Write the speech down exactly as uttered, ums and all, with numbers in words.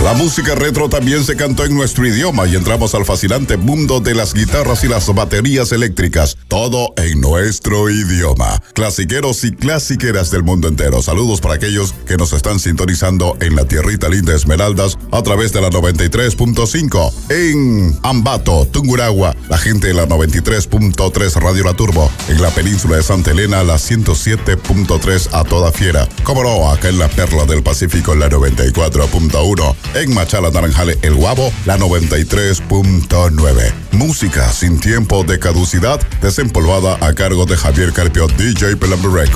La música retro también se cantó en nuestro idioma y entramos al fascinante mundo de las guitarras y las baterías eléctricas. Todo en nuestro idioma. Clasiqueros y clasiqueras del mundo entero. Saludos para aquellos que nos están sintonizando en la tierrita linda Esmeraldas a través de la noventa y tres punto cinco. En Ambato, Tungurahua, la gente de la noventa y tres punto tres Radio La Turbo. En la península de Santa Elena, la ciento siete punto tres a toda fiera. Como no, acá en la Perla del Pacífico, la noventa y cuatro punto uno. En Machala, Naranjale, El Guabo, la noventa y tres punto nueve. Música sin tiempo de caducidad, desempolvada a cargo de Javier Carpio, D J Pelambre.